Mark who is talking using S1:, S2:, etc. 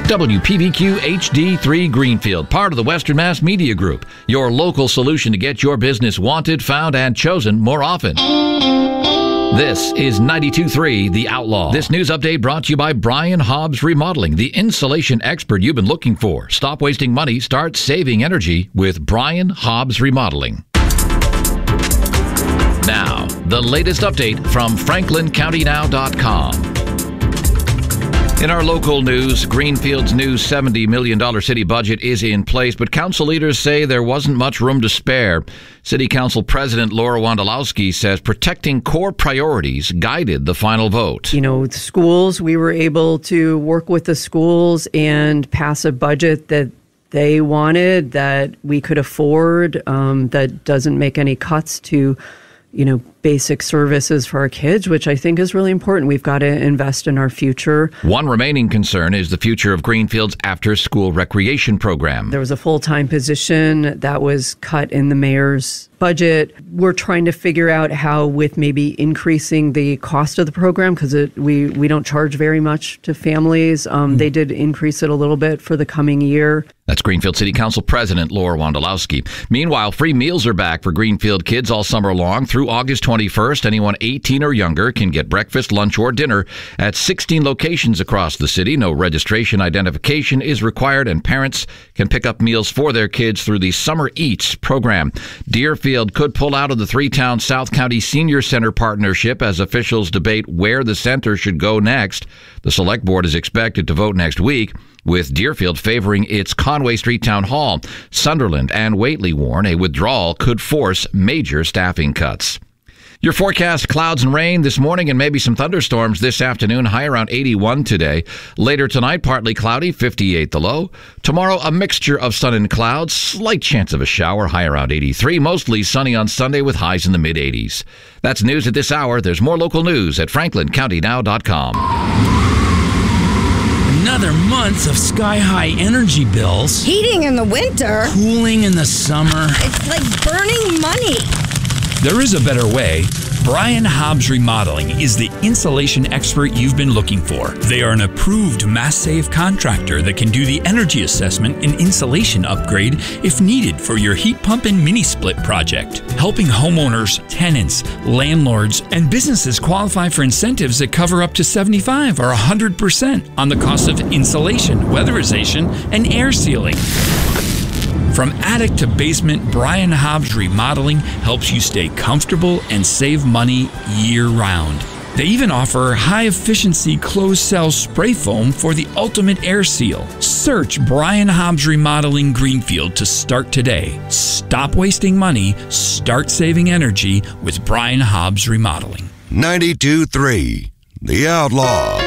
S1: WPVQ HD3 Greenfield, part of the Western Mass Media Group, your local solution to get your business wanted, found, and chosen more often. This is 92.3 The Outlaw. This news update brought to you by Brian Hobbs Remodeling, the insulation expert you've been looking for. Stop wasting money, start saving energy with Brian Hobbs Remodeling. Now, the latest update from FranklinCountyNow.com. In our local news, Greenfield's new $70 million city budget is in place, but council leaders say there wasn't much room to spare. City Council President Laura Wondolowski says protecting core priorities guided the final vote.
S2: You know, the schools, we were able to work with the schools and pass a budget that they wanted, that we could afford, that doesn't make any cuts to, basic services for our kids, which I think is really important. We've got to invest in our future.
S1: One remaining concern is the future of Greenfield's after-school recreation program.
S2: There was a full-time position that was cut in the mayor's budget. We're trying to figure out how, with maybe increasing the cost of the program, because we don't charge very much to families. They did increase it a little bit for the coming year.
S1: That's Greenfield City Council President Laura Wondolowski. Meanwhile, free meals are back for Greenfield kids all summer long. Through August 21st, anyone 18 or younger can get breakfast, lunch, or dinner at 16 locations across the city. No registration identification is required, and parents can pick up meals for their kids through the Summer Eats program. Deerfield could pull out of the three-town South County Senior Center partnership as officials debate where the center should go next. The Select Board is expected to vote next week, with Deerfield favoring its Conway Street Town Hall. Sunderland and Whately warn a withdrawal could force major staffing cuts. Your forecast: clouds and rain this morning and maybe some thunderstorms this afternoon. High around 81 today. Later tonight, partly cloudy, 58 the low. Tomorrow, a mixture of sun and clouds. Slight chance of a shower, high around 83. Mostly sunny on Sunday with highs in the mid-80s. That's news at this hour. There's more local news at FranklinCountyNow.com.
S3: Another month of sky-high energy bills.
S4: Heating in the winter.
S3: Cooling in the summer.
S4: It's like burning money.
S3: There is a better way. Brian Hobbs Remodeling is the insulation expert you've been looking for. They are an approved mass-save contractor that can do the energy assessment and insulation upgrade if needed for your heat pump and mini-split project. Helping homeowners, tenants, landlords, and businesses qualify for incentives that cover up to 75 or 100% on the cost of insulation, weatherization, and air sealing. From attic to basement, Brian Hobbs Remodeling helps you stay comfortable and save money year-round. They even offer high-efficiency closed-cell spray foam for the ultimate air seal. Search Brian Hobbs Remodeling Greenfield to start today. Stop wasting money, start saving energy with Brian Hobbs Remodeling.
S5: 92.3 The Outlaw.